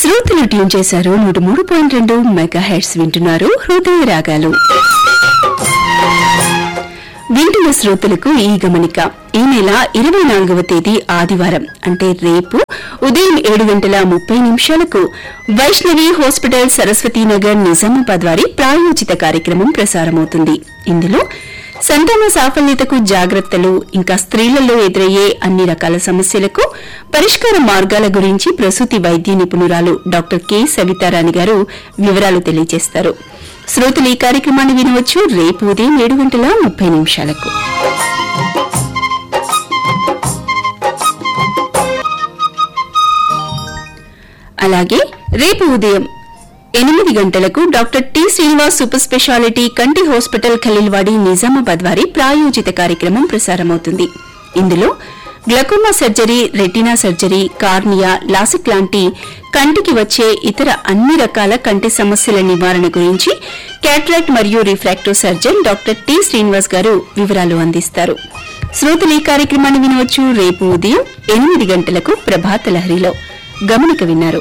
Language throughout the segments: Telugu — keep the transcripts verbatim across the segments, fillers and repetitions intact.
శ్రోతలు ట్యూన్ చేశారు నూట మూడు పాయింట్ రెండు మెగా హెడ్స్ వింటున్నారు హృదయ రాగాలు. వింటున్న శ్రోతలకు ఈ గమనిక, ఈ నెల ఇరవై నాలుగవ తేదీ ఆదివారం అంటే రేపు ఉదయం ఏడు గంటల ముప్పై నిమిషాలకు వైష్ణవి హాస్పిటల్ సరస్వతీనగర్ నిజామాబాద్ వారి ప్రాయోజిత కార్యక్రమం ప్రసారమవుతుంది. ఇందులో సంతాన సాఫల్యతకు జాగ్రత్తలు, ఇంకా స్త్రీలలో ఎదురయ్యే అన్ని రకాల సమస్యలకు పరిష్కార మార్గాల గురించి ప్రసూతి వైద్య నిపుణురాలు డాక్టర్ కె సవితారాణి గారు వివరాలు తెలియజేస్తారు. శ్రోతలు ఈ కార్యక్రమాన్ని వినవచ్చు రేపు ఉదయం ఏడు గంటల ముప్పై నిమిషాలకు. అలాగే రేపు ఉదయం ఎనిమిది గంటలకు doctor T Srinivas super speciality కంటి హాస్పిటల్ ఖలీల్వాడి నిజామాబాద్ వారి ప్రాయోజిత కార్యక్రమం ప్రసారమవుతుంది. ఇందులో glaucoma surgery, retina surgery, cornea, LASIK లాంటి కంటికి వచ్చే ఇతర అన్ని రకాల కంటి సమస్యల నివారణ గురించి క్యాట్రాక్ట్ మరియు refractive surgeon doctor T Srinivas గారు వివరాలు అందిస్తారు. శ్రోతలు ఈ కార్యక్రమాన్ని వినవచ్చు రేపు ఉదయం ఎనిమిది గంటలకు ప్రభాత లహరిలో. గమనిక విన్నారు.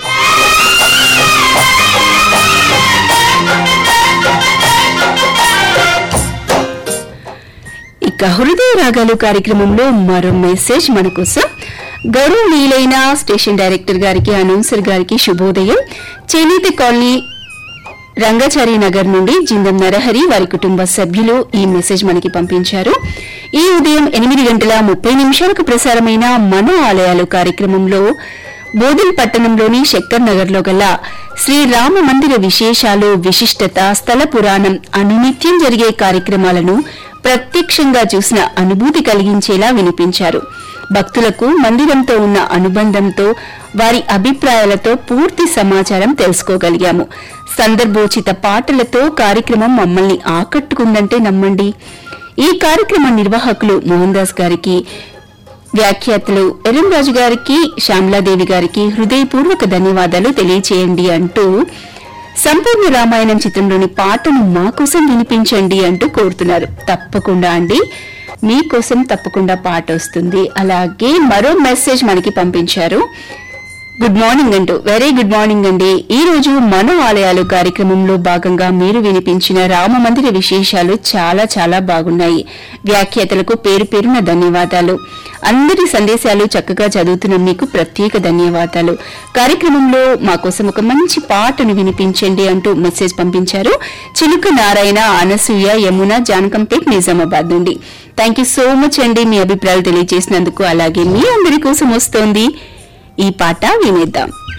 ఇక హృదయ రాగాలు కార్యక్రమంలో మరో మెసేజ్ మన కోసం. గౌరవనీయులైన స్టేషన్ డైరెక్టర్ గారికి, అనౌన్సర్ గారికి శుభోదయం. చేనేత కాలనీ రంగాచారి నగర్ నుండి జిందం నరహరి వారి కుటుంబ సభ్యులు ఈ మెసేజ్ మనకి పంపించారు. ఈ ఉదయం ఎనిమిది గంటల ముప్పై నిమిషాలకు ప్రసారమైన మన ఆలయాలు కార్యక్రమంలో బోధన్ పట్టణంలోని శక్కర్ నగర్ లో గల శ్రీ రామ మందిర విశేషాలు, విశిష్టత, స్థల పురాణం, అనునిత్యం జరిగే కార్యక్రమాలను ప్రత్యక్షంగా చూసిన అనుభూతి కలిగించేలా వినిపించారు. భక్తులకు మందిరంతో ఉన్న అనుబంధంతో, వారి అభిప్రాయాలతో పూర్తి సమాచారం తెలుసుకోగలిగాము. సందర్భోచిత పాటలతో కార్యక్రమం మమ్మల్ని ఆకట్టుకుందంటే నమ్మండి. ఈ కార్యక్రమ నిర్వాహకులు మోహన్ దాస్ గారికి, వ్యాఖ్యాతలు ఎరంరాజు గారికి, శ్యామలాదేవి గారికి హృదయపూర్వక ధన్యవాదాలు తెలియచేయండి అంటూ సంపూర్ణ రామాయణం చిత్రంలోని పాటను మా కోసం వినిపించండి అంటూ కోరుతున్నారు. తప్పకుండా అండి, మీకోసం తప్పకుండా పాట వస్తుంది. అలాగే మరో మెసేజ్ మనకి పంపించారు. గుడ్ మార్నింగ్ అంటూ, వెరీ గుడ్ మార్నింగ్ అండి. ఈ రోజు మన ఆలయాలు కార్యక్రమంలో భాగంగా మీరు వినిపించిన రామ మందిర విశేషాలు చాలా చాలా బాగున్నాయి. వ్యాఖ్యాతలకు పేరు పేరున ధన్యవాదాలు. అందరి సందేశాలు చక్కగా చదువుతున్న మీకు ప్రత్యేక ధన్యవాదాలు. కార్యక్రమంలో మా కోసం ఒక మంచి పాటను వినిపించండి అంటూ మెసేజ్ పంపించారు. చిలుక నారాయణ, అనసూయ, యమున, జానకంపేట్, నిజామాబాద్ నుండి. థ్యాంక్ యూ సో మచ్ అండి మీ అభిప్రాయాలు తెలియజేసినందుకు. అలాగే మీ అందరి కోసం వస్తోంది ఈ పాట, వినేద్దాం.